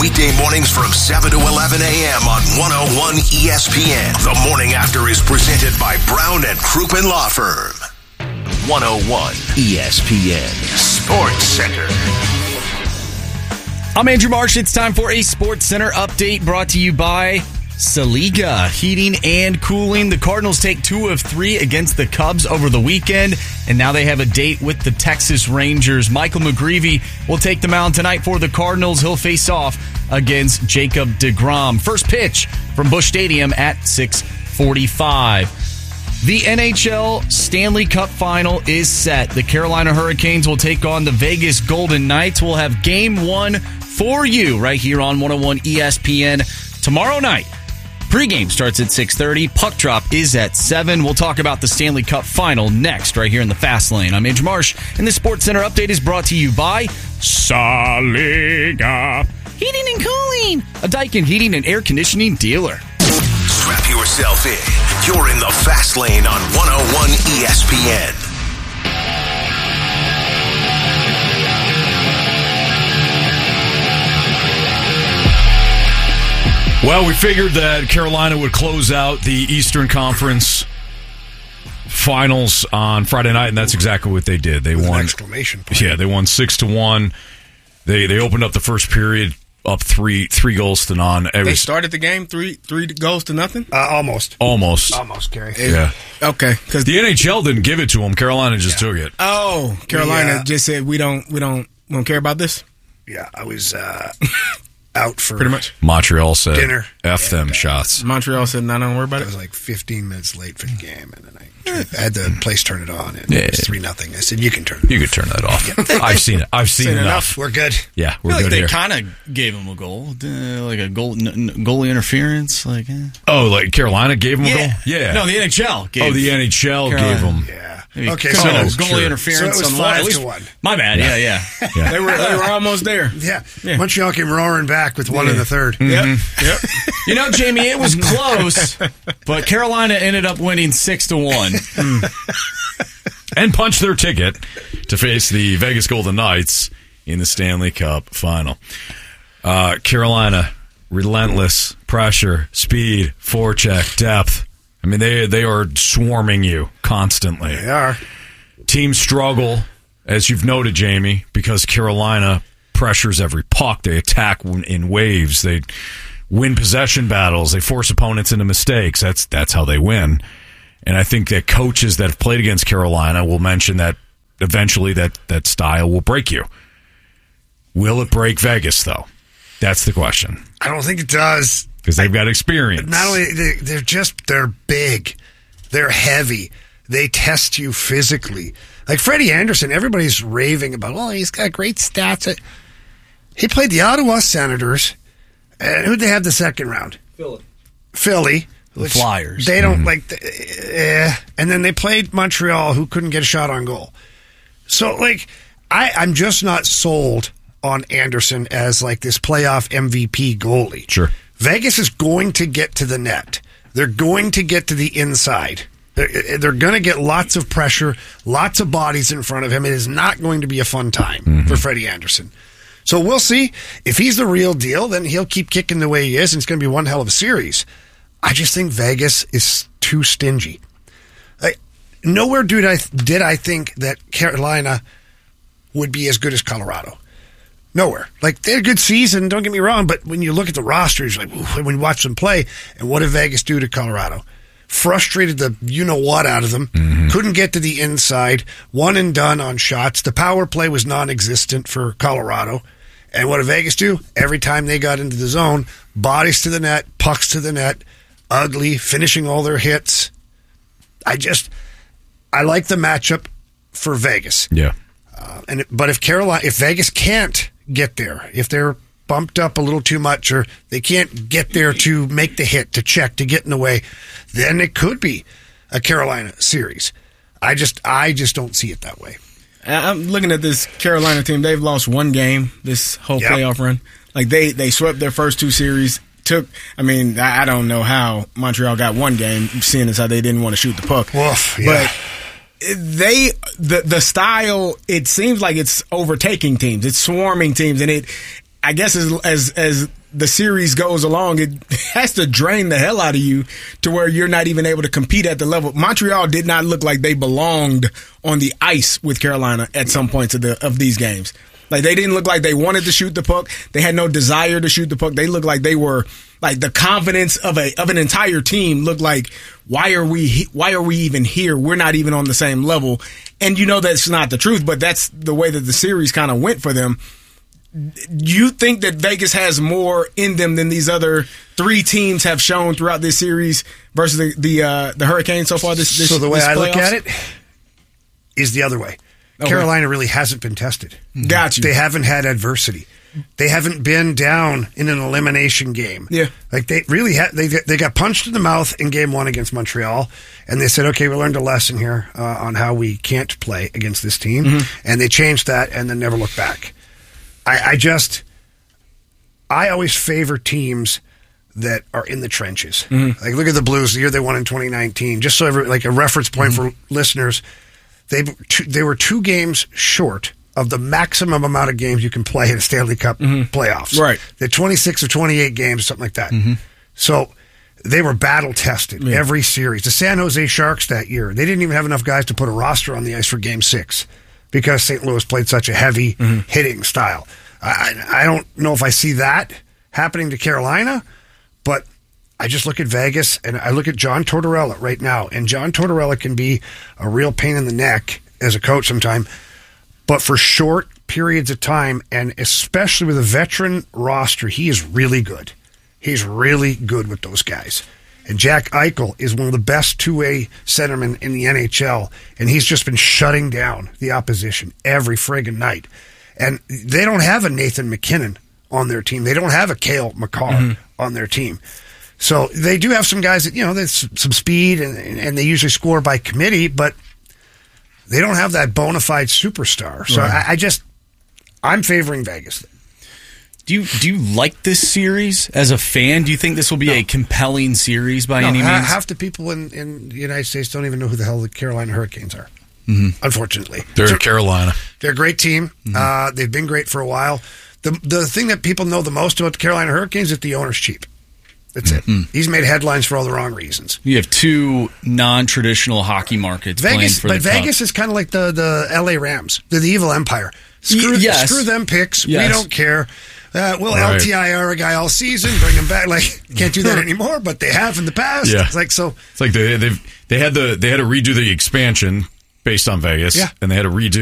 weekday mornings from 7 to 11 a.m. on 101 ESPN. The Morning After is presented by Brown and Crouppen Law Firm. 101 ESPN Sports Center. I'm Andrew Marsh. It's time for a Sports Center update brought to you by Saliga Heating and Cooling. The Cardinals take 2 of 3 against the Cubs over the weekend, and now they have a date with the Texas Rangers. Michael McGreevy will take the mound tonight for the Cardinals. He'll face off against Jacob deGrom. First pitch from Busch Stadium at 6:45. The NHL Stanley Cup Final is set. The Carolina Hurricanes will take on the Vegas Golden Knights. We'll have Game 1 for you right here on 101 ESPN tomorrow night. Pre-game starts at 6:30. Puck drop is at 7. We'll talk about the Stanley Cup Final next right here in the Fast Lane. I'm Andrew Marsh, and this Sports Center update is brought to you by Saliga Heating and Cooling, a Daikin heating and air conditioning dealer. Strap yourself in. You're in the Fast Lane on 101 ESPN. Well, we figured that Carolina would close out the Eastern Conference Finals on Friday night, and that's exactly what they did. They won. Exclamation point. Yeah, they won 6-1. They opened up the first period up three goals to none. They started the game three goals to nothing. Almost, Gary. Yeah. Okay, because the NHL didn't give it to them. Carolina just took it. Oh, Carolina just said we don't care about this. Yeah, I was out for pretty much. Montreal said dinner. F them shots. Montreal said, "No, don't worry about it." I was like 15 minutes late for the game, and then I had the place turn it on, and it was 3-0. I said, "You can turn it. You can turn that off." I've seen it. I've seen enough. We're good. Yeah, we're I feel good like here. they kind of gave him a goal, like a goalie interference. Like, Oh, like Carolina gave him a goal? Yeah. No, the NHL gave. The NHL Carolina. gave him. Yeah. Maybe Okay, so goalie sure. interference So it was on one. 5-1. My bad. Yeah. They were almost there. Yeah. Montreal came roaring back with 1 in the third. Yep. You know, Jamie, it was close, but Carolina ended up winning 6-1. And punched their ticket to face the Vegas Golden Knights in the Stanley Cup Final. Carolina, relentless pressure, speed, forecheck, depth. I mean, they are swarming you constantly. They are. Teams struggle, as you've noted, Jamie, because Carolina pressures every puck. They attack in waves. They win possession battles. They force opponents into mistakes. That's how they win. And I think that coaches that have played against Carolina will mention that eventually that style will break you. Will it break Vegas, though? That's the question. I don't think it does. Because they've got experience. Not only they're big, they're heavy, they test you physically. Like Freddie Anderson, everybody's raving about. Oh, he's got great stats. He played the Ottawa Senators, and who'd they have the second round? Philly. The Flyers. They don't and then they played Montreal, who couldn't get a shot on goal. So, I'm just not sold on Anderson as this playoff MVP goalie. Sure. Vegas is going to get to the net. They're going to get to the inside. They're going to get lots of pressure, lots of bodies in front of him. It is not going to be a fun time for Freddie Anderson. So we'll see. If he's the real deal, then he'll keep kicking the way he is, and it's going to be one hell of a series. I just think Vegas is too stingy. Nowhere did I think that Carolina would be as good as Colorado. Nowhere. They had a good season, don't get me wrong, but when you look at the rosters, when you watch them play, and what did Vegas do to Colorado? Frustrated the you-know-what out of them. Couldn't get to the inside. One and done on shots. The power play was non-existent for Colorado. And what did Vegas do? Every time they got into the zone, bodies to the net, pucks to the net, ugly, finishing all their hits. I like the matchup for Vegas. Yeah. But if Vegas can't get there, if they're bumped up a little too much, or they can't get there to make the hit, to check, to get in the way, then it could be a Carolina series. I just don't see it that way. I'm looking at this Carolina team. They've lost 1 game this whole playoff run. They swept their first 2 series. I don't know how Montreal got 1 game, seeing as how they didn't want to shoot the puck. Woof, yeah. But the style, it seems like it's overtaking teams. It's swarming teams, and I guess as the series goes along, it has to drain the hell out of you to where you're not even able to compete at the level. Montreal did not look like they belonged on the ice with Carolina at some points of these games. Like, they didn't look like they wanted to shoot the puck. They had no desire to shoot the puck. They looked like they were like the confidence of an entire team looked like, why are we even here? We're not even on the same level. And you know that's not the truth, but that's the way that the series kind of went for them. You think that Vegas has more in them than these other three teams have shown throughout this series versus the Hurricanes so far? This so the way I look playoffs? at it is the other way. Okay. Carolina really hasn't been tested. Got you. They haven't had adversity. They haven't been down in an elimination game. Yeah, like they really had. They got punched in the mouth in Game 1 against Montreal, and they said, "Okay, we learned a lesson here on how we can't play against this team," and they changed that, and then never looked back. I always favor teams that are in the trenches. Like, look at the Blues, the year they won in 2019. Just so like a reference point for listeners, they were 2 games short of the maximum amount of games you can play in a Stanley Cup playoffs. Right. They're 26 or 28 games, something like that. So they were battle tested every series. The San Jose Sharks that year, they didn't even have enough guys to put a roster on the ice for Game 6 because St. Louis played such a heavy hitting style. I don't know if I see that happening to Carolina, but I just look at Vegas and I look at John Tortorella right now, and John Tortorella can be a real pain in the neck as a coach sometime, but for short periods of time, and especially with a veteran roster, he is really good. He's really good with those guys. And Jack Eichel is one of the best two-way centermen in the NHL, and he's just been shutting down the opposition every friggin' night. And they don't have a Nathan McKinnon on their team. They don't have a Cale Makar on their team. So they do have some guys that, there's some speed, and they usually score by committee, but they don't have that bona fide superstar. So I'm favoring Vegas. Do you like this series as a fan? Do you think this will be a compelling series by any means? Half the people in the United States don't even know who the hell the Carolina Hurricanes are. Unfortunately, they're Carolina. They're a great team. They've been great for a while. The thing that people know the most about the Carolina Hurricanes is the owner's cheap. That's it. He's made headlines for all the wrong reasons. You have 2 non-traditional hockey markets playing for the Cup. Vegas is kind of like the LA Rams. They're the evil empire. Screw them picks. Yes. We don't care. We'll LTIR a guy all season, bring him back. Like, can't do that anymore, but they have in the past. Yeah. It's like they had to redo the expansion based on Vegas, and they had to redo